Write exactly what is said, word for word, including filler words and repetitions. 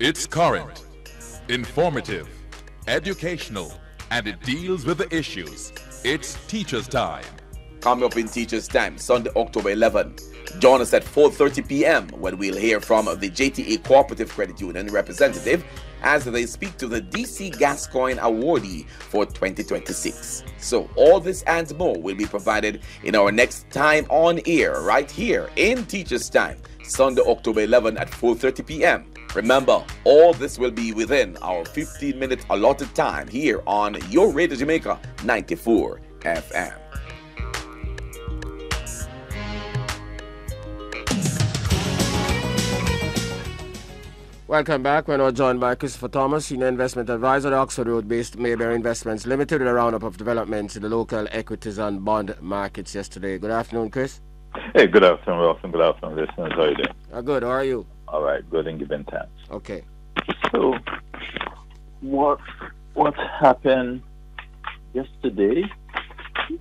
It's current, informative, educational, and it deals with the issues. It's Teacher's Time. Coming up in Teacher's Time, Sunday, October eleventh. Join us at four thirty p.m. when we'll hear from the J T A Cooperative Credit Union representative as they speak to the D C Gascoigne awardee for twenty twenty-six. So all this and more will be provided in our next time on air right here in Teacher's Time, Sunday, October eleventh at four thirty p.m. Remember, all this will be within our fifteen minute allotted time here on your Radio Jamaica ninety-four F M. Welcome back. We're now joined by Christopher Thomas, Senior Investment Advisor at Oxford Road-based Mayberry Investments Limited, with a roundup of developments in the local equities and bond markets yesterday. Good afternoon, Chris. Hey, good afternoon, Ross, and good afternoon, listeners. How are you doing? Uh, good. How are you? All right, good, and giving thanks. Okay. So, what what happened yesterday